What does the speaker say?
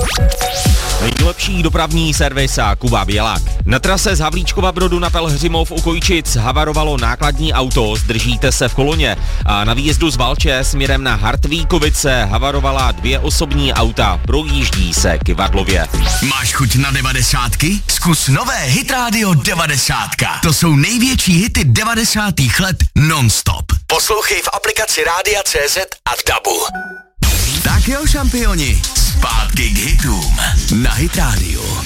Nejlepší dopravní servis a Kuba Bělák. Na trase z Havlíčkova Brodu na Pelhřimov u Kojčic havarovalo nákladní auto, zdržíte se v koloně. A na výjezdu z Valče směrem na Hartvíkovice havarovala 2 osobní auta, projíždí se Kyvadlově. Máš chuť na 90ky? Zkus nové Hit Radio 90. To jsou největší hity 90. let non-stop. Poslouchej v aplikaci Rádia CZ a v DABu. Tak jo, šampioni, zpátky k hitům na Hit Radio.